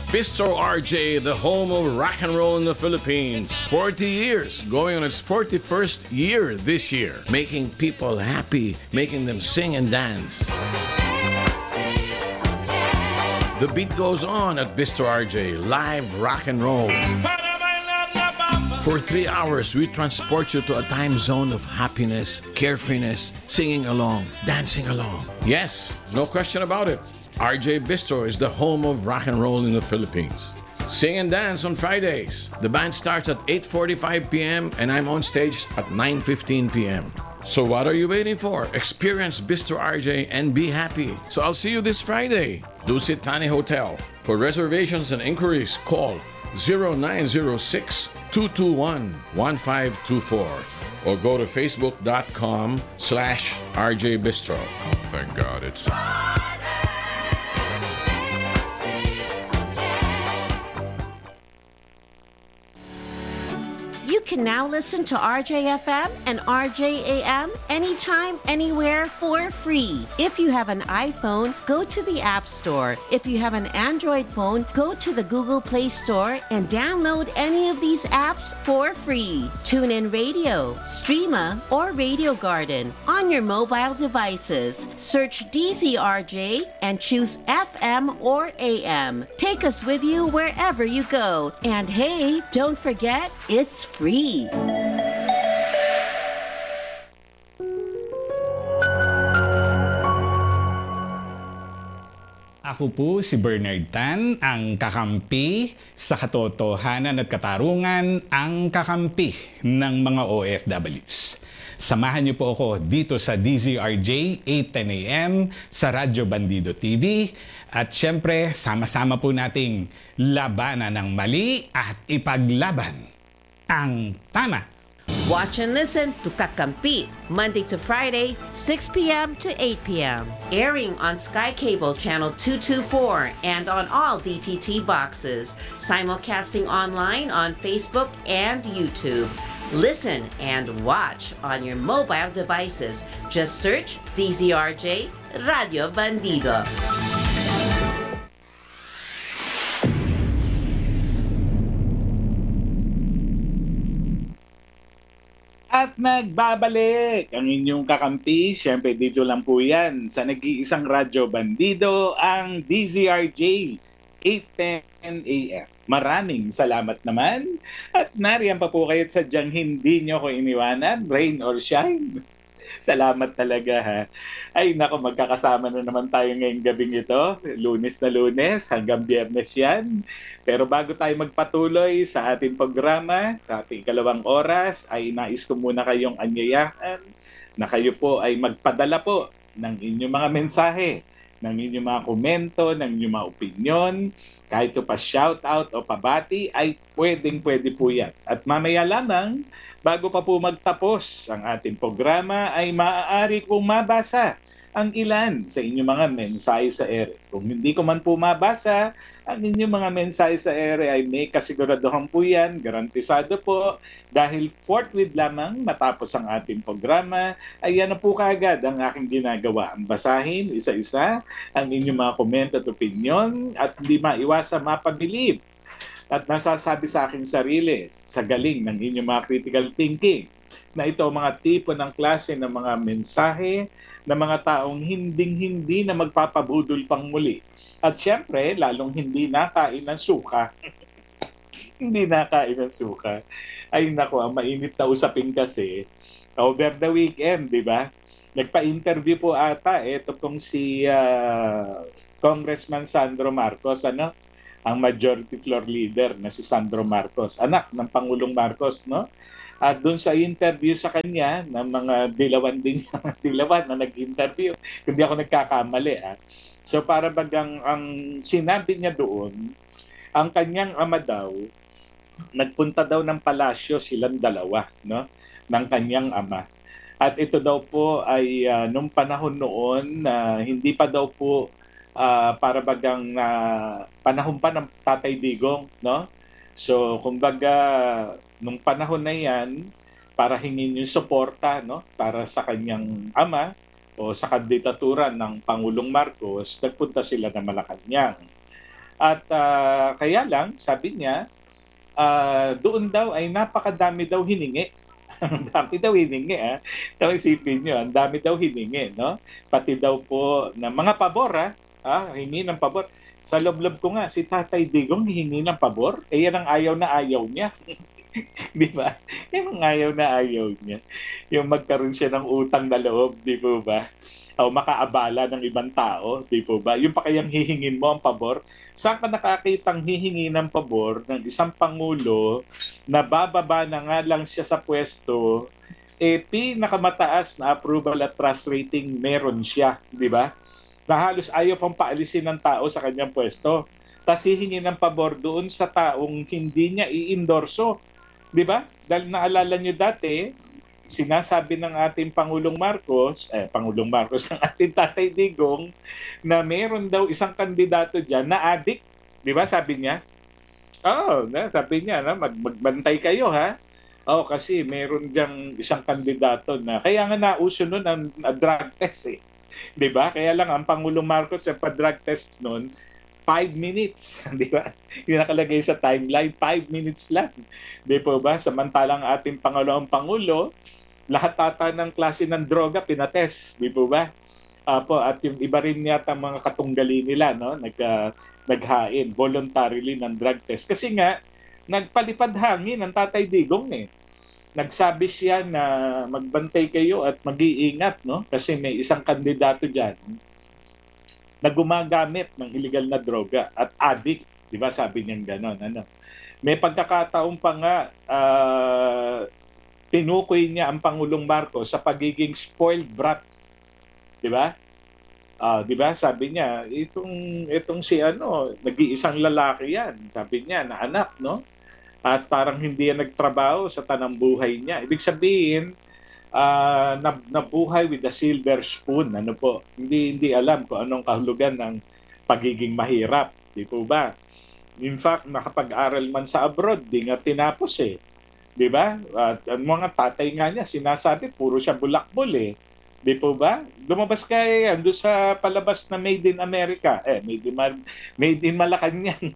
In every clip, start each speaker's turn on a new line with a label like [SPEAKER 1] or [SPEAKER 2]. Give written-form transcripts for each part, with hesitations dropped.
[SPEAKER 1] Bistro RJ, the home of rock and roll in the Philippines. 40 years, going on its 41st year this year. Making people happy, making them sing and dance. The beat goes on at Bistro RJ, live rock and roll. For 3 hours, we transport you to a time zone of happiness, carefreeness, singing along, dancing along. Yes, no question about it. RJ Bistro is the home of rock and roll in the Philippines. Sing and dance on Fridays. The band starts at 8:45 p.m. and I'm on stage at 9:15 p.m. So what are you waiting for? Experience Bistro RJ and be happy. So I'll see you this Friday. Dusit Thani Hotel. For reservations and inquiries, call 0906-221-1524 or go to facebook.com/RJ Bistro.
[SPEAKER 2] Thank God it's...
[SPEAKER 3] You can now listen to RJFM and RJAM anytime, anywhere for free. If you have an iPhone, go to the App Store. If you have an Android phone, go to the Google Play Store and download any of these apps for free. TuneIn Radio, Streama, or Radio Garden on your mobile devices. Search DZRJ and choose FM or AM. Take us with you wherever you go. And hey, don't forget, it's free.
[SPEAKER 4] Ako po si Bernard Tan, ang kakampi sa katotohanan at katarungan, ang kakampi ng mga OFWs. Samahan niyo po ako dito sa DZRJ 8:10 a.m. sa Radyo Bandido TV at syempre sama-sama po nating labanan ng mali at ipaglaban ang tama.
[SPEAKER 3] Watch and listen to Kakampi, Monday to Friday, 6 p.m. to 8 p.m. Airing on Sky Cable Channel 224 and on all DTT boxes. Simulcasting online on Facebook and YouTube. Listen and watch on your mobile devices. Just search DZRJ Radio Bandido.
[SPEAKER 5] At nagbabalik ang inyong kakampi. Siyempre dito lang po yan sa nag-iisang Radyo Bandido, ang DZRJ 8:10 a.m. Maraming salamat naman. At nariyan pa po kayo at sadyang hindi nyo ko iniwanan, rain or shine. Salamat talaga ha. Ay nako, magkakasama na naman tayo ngayong gabing ito. Lunes na Lunes hanggang Biyernes yan. Pero bago tayo magpatuloy sa ating programa, sa ating ikalawang oras, ay nais ko muna kayong anyayahan na kayo po ay magpadala po ng inyong mga mensahe, ng inyong mga komento, ng inyong mga opinion, kahit pa shoutout o pabati, ay pwede po yan. At mamaya lamang, bago pa po magtapos ang ating programa, ay maaari kong mabasa ang ilan sa inyong mga mensahe sa ere. Kung hindi ko man po mabasa, ang inyong mga mensahe sa ere ay may kasiguraduhan po yan, garantisado po, dahil forthwith lamang matapos ang ating programa, ay yan na po kaagad ang aking ginagawa. Ang basahin, isa-isa, ang inyong mga komento at opinion, at hindi maiwasa mapabilib. At nasasabi sa aking sarili, sa galing ng inyong mga critical thinking, na ito mga tipo ng klase ng mga mensahe ng mga taong hinding-hindi na magpapabudol pang muli. At syempre, lalong hindi nakain ng suka. Hindi nakain ng suka. Ay nako, ang mainit na usapin kasi, over the weekend, di ba? Nagpa-interview po ata, ito pong si Congressman Sandro Marcos, ano? Ang majority floor leader na si Sandro Marcos, anak ng Pangulong Marcos, no? At doon sa interview sa kanya, ng mga dilawan din dilawan na nag-interview, hindi ako nagkakamali. So para bagang ang sinabi niya doon, ang kanyang ama daw, nagpunta daw ng palasyo silang dalawa, no? Ng kanyang ama. At ito daw po ay nung panahon noon, hindi pa daw po para bagang panahon pa ng Tatay Digong, no? So, kumbaga, nung panahon na yan, para hingin yung suporta, no, para sa kanyang ama o sa kandidatura ng Pangulong Marcos, nagpunta sila ng Malacanang. At kaya lang, sabi niya, doon daw ay napakadami daw hiningi. Ang dami daw hiningi, ha? Ito isipin nyo, ang dami daw hiningi, no? Pati daw po na mga pabor, ha? Hingi ng pabor. Sa loob-loob ko nga, si Tatay Digong hihingi ng pabor. Eh, yan ang ayaw na ayaw niya. Di ba? Yan ang ayaw na ayaw niya. Yung magkaroon siya ng utang na loob, di po ba? O makaabala ng ibang tao, di po ba? Yung pa kayang hihingin mo ang pabor. Saan ka nakakitang hihingi ng pabor ng isang pangulo na bababa na nga lang siya sa pwesto, pinakamataas na approval at trust rating meron siya, di ba? Na halos ayaw pang paalisin ng tao sa kanyang pwesto. Tapos hihingi ng pabor doon sa taong hindi niya i-endorso. Di ba? Dahil naalala nyo dati, sinasabi ng ating Pangulong Marcos, ng ating Tatay Digong, na meron daw isang kandidato dyan na addict. Di ba sabi niya? Sabi niya, magbantay kayo, ha? Kasi meron diyang isang kandidato na, kaya nga nauso nun ang drug test, eh. Di ba? Kaya lang ang Pangulong Marcos sa pa-drug test nun, 5 minutes, di ba? Yung nakalagay sa timeline, 5 minutes lang. Di po ba? Samantalang ating Pangulo, lahat ata ng klase ng droga pinatest, di po ba? At yung iba rin yata mga katunggali nila, no? Naghain voluntarily ng drug test. Kasi nga, nagpalipad hangin ang Tatay Digong, eh. Nagsabi siya na magbantay kayo at mag-iingat, no? Kasi may isang kandidato dyan na gumagamit ng illegal na droga at addict, di ba? Sabi niya gano'n. May pagkakataon pa nga, tinukoy niya ang Pangulong Marcos sa pagiging spoiled brat, di ba? Di ba? Sabi niya, itong si nag-iisang lalaki yan. Sabi niya, na anak, no? At parang hindi yan nagtrabaho sa tanang buhay niya. Ibig sabihin, nabuhay with a silver spoon. Ano po? Hindi alam kung anong kahulugan ng pagiging mahirap. Di po ba? In fact, nakapag-aral man sa abroad, di nga tinapos, eh. Di ba? At ang mga tatay nga niya, sinasabi, puro siya bulakbol, eh. Di po ba? Lumabas kayo doon sa palabas na Made in America. Made in Malacanang.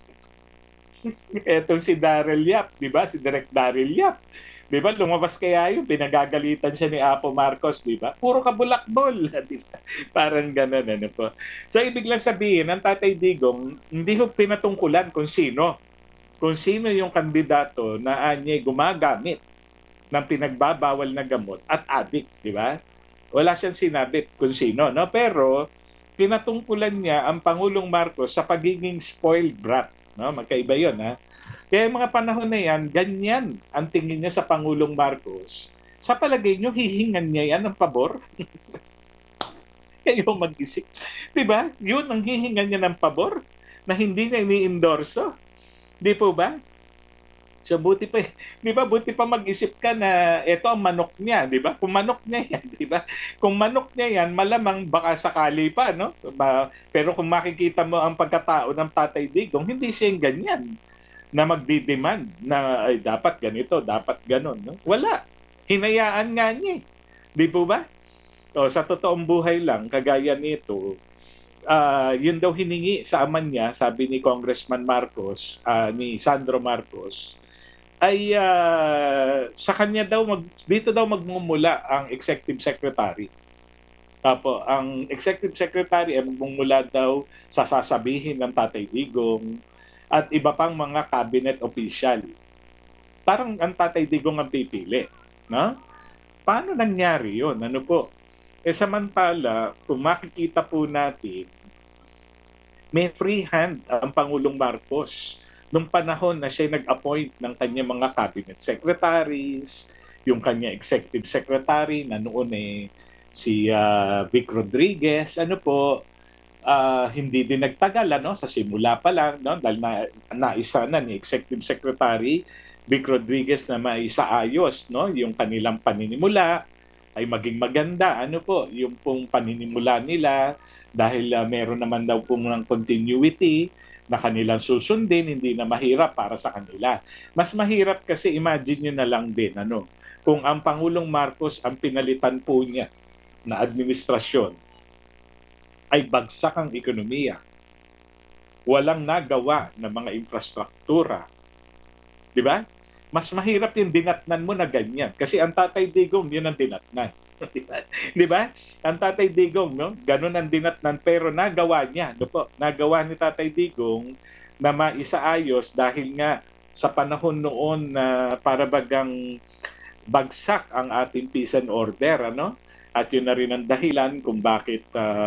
[SPEAKER 5] Etong si Daryl Yap, di ba? Si Direk Daryl Yap. Di ba? Lumabas kaya yung pinagagalitan siya ni Apo Marcos, di ba? Puro kabulakbol, di ba? Parang gano'n, ano po. So, ibig lang sabihin, ang Tatay Digong, hindi ho pinatungkulan kung sino. Kung sino yung kandidato na anya gumagamit ng pinagbabawal na gamot at addict, di ba? Wala siyang sinabi kung sino, no? Pero, pinatungkulan niya ang Pangulong Marcos sa pagiging spoiled brat. No? Magkaiba yun, ha? Kaya mga panahon na yan, ganyan ang tingin niya sa Pangulong Marcos. Sa palagay niyo, hihingan niya yan ng pabor? Kayo mag-isip. Diba? Yun ang hihingan niya ng pabor na hindi niya ini-endorso. Di po ba? So buti pa, di ba? Buti pa mag-isip ka na ito ang manok niya, di ba? Kung manok niya yan, di ba? Kung manok niya yan, malamang baka sakali pa, no? Pero kung makikita mo ang pagkatao ng Tatay Digong, hindi siya yung ganyan na magdi-demand na ay, dapat ganito, dapat ganon, no? Wala. Hinayaan nga niya. Di po ba? So, sa totoong buhay lang, kagaya nito, yun daw hiningi sa aman niya, sabi ni Congressman Marcos, ni Sandro Marcos, ay sa kanya daw dito daw magmumula ang executive secretary. Ang executive secretary ay magmumula daw sa sasabihin ng Tatay Digong at iba pang mga cabinet official. Parang ang Tatay Digong ang pipili, no? Paano nangyari 'yon? Ano po? Samantala, kung makikita po natin, may free hand ang Pangulong Marcos nung panahon na siya nag-appoint ng kanyang mga cabinet secretaries, yung kanya executive secretary na noon si Vic Rodriguez, hindi din nagtagal sa simula pa lang, no, dahil naisa na ni executive secretary Vic Rodriguez na maisaayos, no, yung kanilang paninimula ay maging maganda, yung pong paninimula nila dahil meron naman daw pong ng continuity na kanilang susundin, hindi na mahirap para sa kanila. Mas mahirap kasi imagine nyo na lang din, kung ang Pangulong Marcos ang pinalitan po niya na administrasyon ay bagsak ang ekonomiya. walang nagawa na mga infrastruktura. Di ba? Mas mahirap yung dinatnan mo na ganyan. Kasi ang Tatay Digong, yun ang dinatnan. Di ba? Ang Tatay Digong, no? Ganun ang dinatnan, pero nagawa niya. No po? Nagawa ni Tatay Digong na maisaayos dahil nga sa panahon noon na para bagang bagsak ang ating peace and order, ano? At yun na rin ang dahilan kung bakit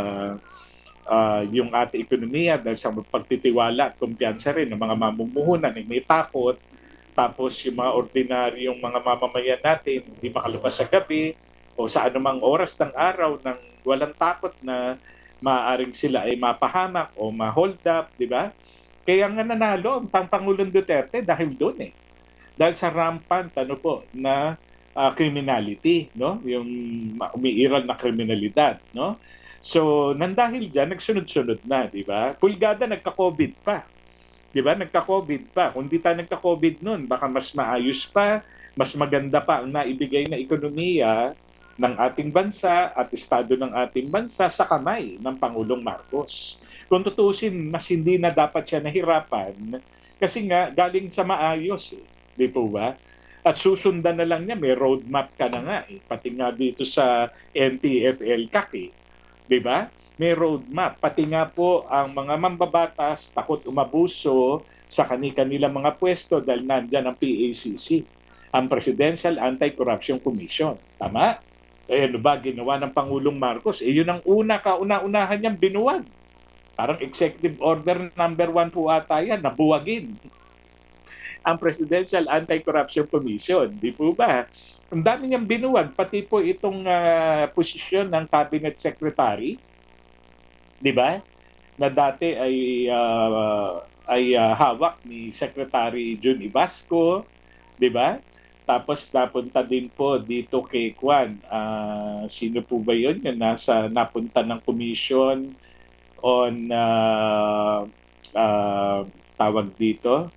[SPEAKER 5] yung ating ekonomiya dahil sa pagtitiwala at kumpiyansa rin ng mga mamumuhunan ay may takot. Tapos yung mga ordinaryong mga mamamayan natin hindi makalabas sa gabi o sa anumang oras ng araw nang walang takot na maaaring sila ay mapahamak o ma-hold up, di ba? Kaya nga nanalo ang Pangulong Duterte dahil doon eh. Dahil sa rampant na criminality, no? Yung umiiral na kriminalidad, no? So, nandahil diyan nagsunod-sunod na, di ba? Pulgada nagka-COVID pa. Di ba? Nagka-COVID pa. Kung di tayo nagka-COVID noon, baka mas maayos pa, mas maganda pa ang naibigay na ekonomiya ng ating bansa at estado ng ating bansa sa kamay ng Pangulong Marcos. Kung tutusin, mas hindi na dapat siya nahirapan kasi nga galing sa maayos. Di po ba? At susundan na lang niya, may roadmap ka na nga. Pati nga dito sa NTFL-CAC. Di ba? May roadmap. Pati nga po ang mga mambabatas takot umabuso sa kanilang mga pwesto dahil nandyan ang PACC, ang Presidential Anti-Corruption Commission. Tama? Eh ano ba ginawa ng Pangulong Marcos? Yun ang kauna-unahan niyang binuwag. Parang Executive Order number 1 po ata yan, nabuwagin ang Presidential Anti-Corruption Commission. Di po ba? Ang dami niyang binuwag, pati po itong posisyon ng Cabinet Secretary, di ba? Na dati ay hawak ni Secretary Jun Ibasco, di ba? Tapos napunta din po dito kay Kwan. Sino po ba yun? Yung napunta ng commission on tawag dito?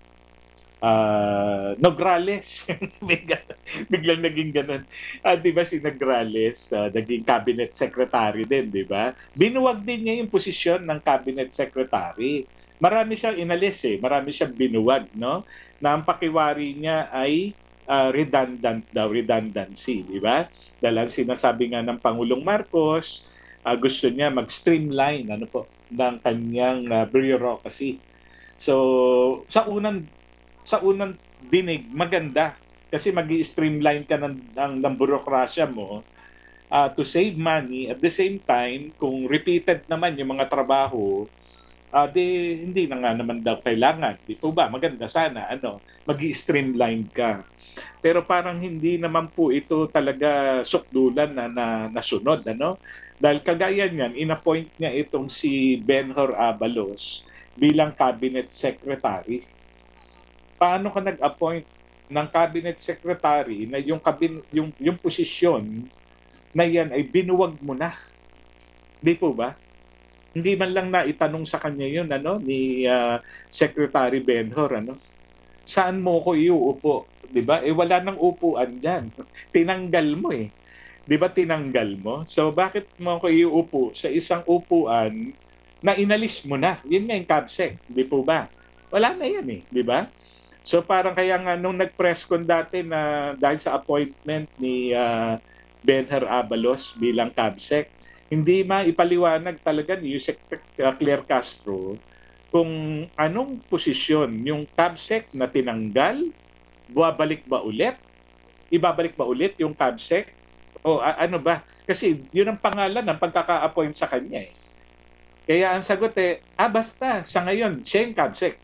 [SPEAKER 5] Nograles. Biglang naging ganun. Di ba si Nograles, naging cabinet secretary din, di ba? Binuwag din niya yung posisyon ng cabinet secretary. Marami siyang inalis marami siyang binuwag, no? Na ang pakiwari niya ay redundancy, di ba? Dahil ang sinasabi nga ng Pangulong Marcos, gusto niya mag-streamline ng kanyang bureaucracy. So, sa unang dinig, maganda. Kasi mag-i-streamline ka ng burokrasya mo to save money. At the same time, kung repeated naman yung mga trabaho, hindi na nga naman daw kailangan. Di po ba? Maganda sana. Mag-i-streamline ka. Pero parang hindi naman po ito talaga sukdulan na nasunod. Dahil kagaya niyan, in-appoint niya itong si Benhur Abalos bilang cabinet secretary. Paano ka nag-appoint ng cabinet secretary na yung posisyon na yan ay binuwag mo na? Di po ba? Hindi man lang naitanong sa kanya yun ni Secretary Benhur, saan mo ko iuupo? Di ba? Wala nang upuan diyan. Tinanggal mo Di ba tinanggal mo? So bakit mo ko iuupo sa isang upuan na inalis mo na? Yun nga yung CABSEC, di po ba? Wala na yan di ba? So parang kaya nga nung nag-press con dati na dahil sa appointment ni Benhur Abalos bilang CABSEC, hindi maipaliwanag talaga ni Yusek Claire Castro kung anong posisyon yung CABSEC na tinanggal, ibabalik ba ulit yung CABSEC? O ano ba? Kasi yun ang pangalan ng pagkaka-appoint sa kanya Kaya ang sagot basta, sa ngayon, siya yung CABSEC.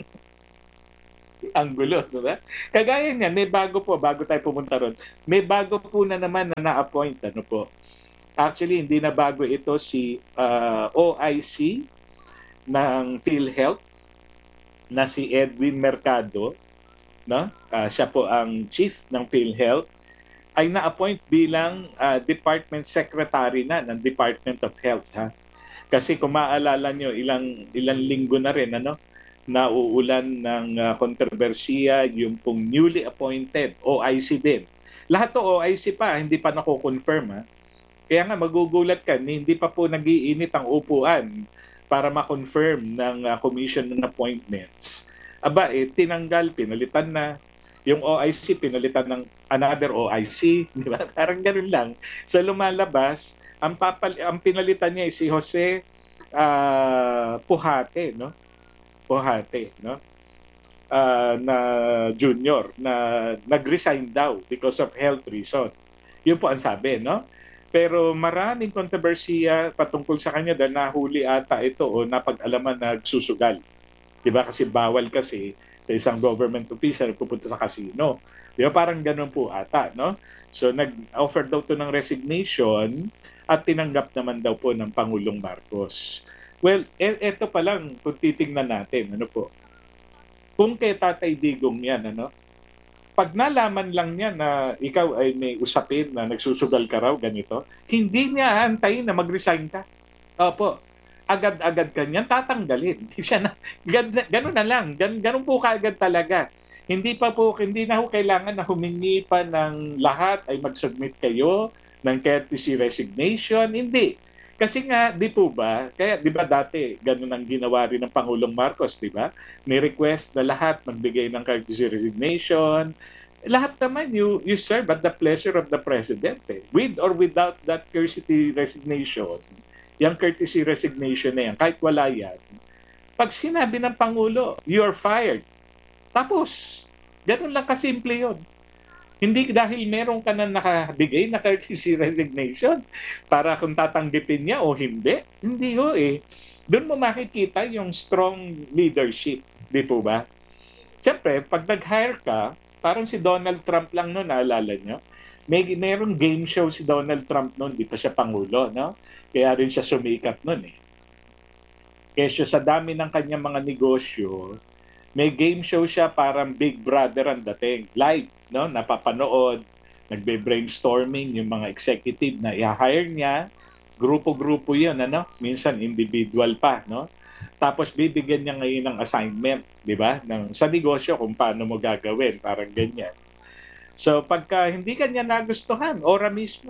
[SPEAKER 5] Ang gulo, diba? Kagaya niyan, may bago tayo pumunta ron, may bago po na naman na na-appoint, Actually, hindi na bago ito si OIC ng PhilHealth na si Edwin Mercado, siya po ang chief ng PhilHealth, ay na-appoint bilang Department Secretary na ng Department of Health. Kasi kung maaalala nyo, ilang linggo na rin, nauulan ng kontrobersiya yung pong newly appointed OIC din. Lahat to OIC pa, hindi pa nako-confirm. Kaya nga magugulat ka, hindi pa po nag-iinit ang upuan para ma-confirm ng commission ng appointments, aba, tinanggal, pinalitan na. Yung OIC, pinalitan ng another OIC. Di ba? Parang ganun lang. Sa lumalabas, ang pinalitan niya ay si Jose Puhate, no? Puhate, no? Na junior na nag-resign daw because of health reason. Yun po ang sabi, no? Pero maraming kontrobersiya patungkol sa kanya dahil nahuli ata ito o napag-alaman na nagsusugal. Diba? Kasi bawal kasi sa isang government official pupunta sa casino. Diba? Parang ganun po ata, no? So nag-offer daw to ng resignation at tinanggap naman daw po ng Pangulong Marcos. Well, eto pa lang kung titingnan natin, ano po? Kung kay Tatay Digong yan, ano? Pag nalaman lang niya na ikaw ay may usapin na nagsusugal ka raw, ganito, hindi niya antayin na mag-resign ka. Opo, agad-agad kanyan tatanggalin. Ganun na lang. Ganun po kaagad talaga. Hindi na ho kailangan na humingi pa ng lahat ay mag-submit kayo ng courtesy resignation. Hindi. Kasi nga, di po ba, kaya di ba dati, ganun ang ginawa rin ng Pangulong Marcos, di ba? May request na lahat magbigay ng courtesy resignation. Lahat naman, you serve at the pleasure of the President. With or without that courtesy resignation, yung courtesy resignation na yan, kahit wala yan, pag sinabi ng Pangulo, you're fired. Tapos, ganun lang kasimple yun. Hindi dahil meron ka na nakabigay na courtesy resignation para kung tatanggipin niya o hindi. Hindi ho eh. Doon mo makikita yung strong leadership. Di po ba? Siyempre, pag nag-hire ka, parang si Donald Trump lang noon, naalala nyo? Merong game show si Donald Trump noon, di pa siya Pangulo, no? Kaya rin siya sumikat noon eh. Kesyo sa dami ng kanyang mga negosyo, may game show siya parang Big Brother ang dating. Live, no? Napapanood, nagbe-brainstorming yung mga executive na i-hire niya. Grupo-grupo yun, ano? Minsan individual pa, no? Tapos bibigyan niya ngayon ng assignment, di ba? Sa negosyo kung paano mo gagawin, parang ganyan. So pagka hindi kanya nagustuhan, ora mismo,